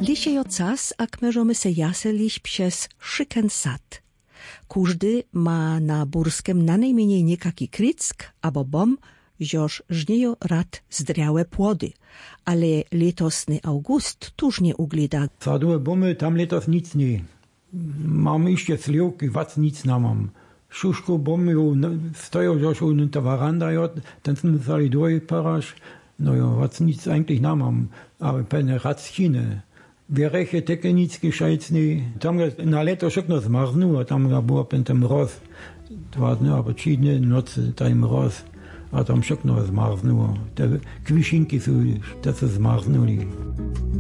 Lisiejo czas, ak możemy se jaselić przez szyken sad. Każdy ma na Burskem na najmniej niekaki kryck albo bom, żoż żniejo rad zdriałe płody. Ale letosny august tuż nie ugleda. Sadové bomy tam letos nic nie. Mam jeszcze sliwki, was nic nie mam. Šuško bomy stoją już na ta waranda, ten jsme museli dojparaš. No jo, was nic eigentlich nie mam, ale pewne raciny. Wierechy takie nic gescheitzny. Tam na leto všechno zmarznuło, tam było ten mroz. Dwa dny, albo 3 dny nocy, tam mroz. A tam všechno zmarznuło. Te kwiszynki są, te se zmarznuli.